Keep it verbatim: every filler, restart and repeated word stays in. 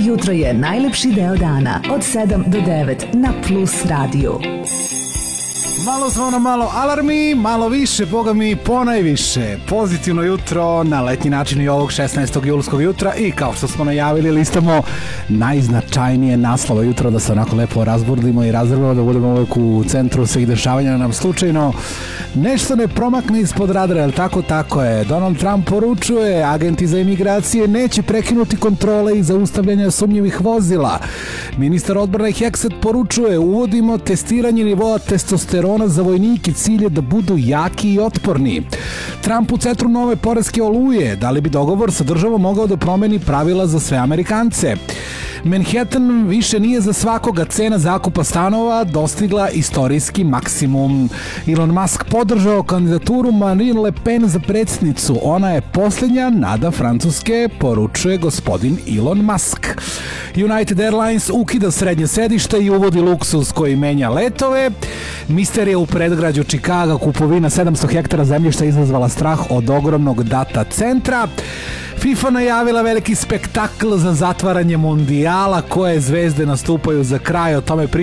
Jutro je najlepši deo dana od sedam do devet na Plus radiju. Malo zvono, malo alarmi, malo više, boga mi ponajviše. Pozitivno jutro na letnji način i ovog šesnaestog julskog jutra i kao što smo najavili listamo najznačajnije naslova jutra da se onako lepo razburdimo i razvrlo, da budemo uvek u centru svih dešavanja, nam slučajno nešto ne promakne ispod radara, ali tako tako je. Donald Trump poručuje, agenti za imigracije neće prekinuti kontrole i zaustavljanja sumnjivih vozila. Ministar odbrane Hekset poručuje, uvodimo testiranje nivoa testosterona za vojnike, cilj je da budu jaki i otporni. Trump u centru nove poreske oluje, da li bi dogovor sa državom mogao da promeni pravila za sve Amerikance? Manhattan više nije za svakoga, cena zakupa stanova dostigla istorijski maksimum. Elon Musk podržao kandidaturu Marine Le Pen za predsjednicu. Ona je posljednja nada Francuske, poručuje gospodin Elon Musk. United Airlines ukida srednje sedište i uvodi luksuz koji menja letove. Misterija u predgrađu Čikaga, kupovina sedamsto hektara zemljišta izazvala strah od ogromnog data centra. FIFA najavila veliki spektakl za zatvaranje mundijala, koje zvezde nastupaju za kraj, o tome